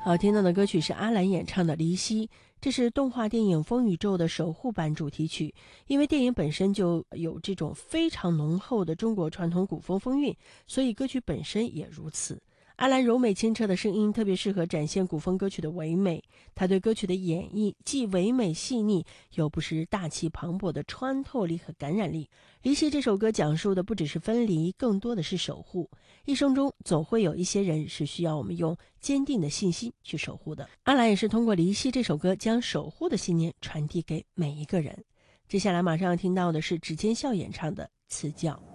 好听到的歌曲是阿兰演唱的《离析》，这是动画电影《风宇宙》的守护版主题曲。因为电影本身就有这种非常浓厚的中国传统古风风韵，所以歌曲本身也如此。阿兰柔美清澈的声音特别适合展现古风歌曲的唯美，他对歌曲的演绎既唯美细腻，又不失大气磅礴的穿透力和感染力。离析这首歌讲述的不只是分离，更多的是守护。一生中总会有一些人是需要我们用坚定的信心去守护的。阿兰也是通过《离析》这首歌将守护的信念传递给每一个人。接下来马上要听到的是指尖笑演唱的《赐教》。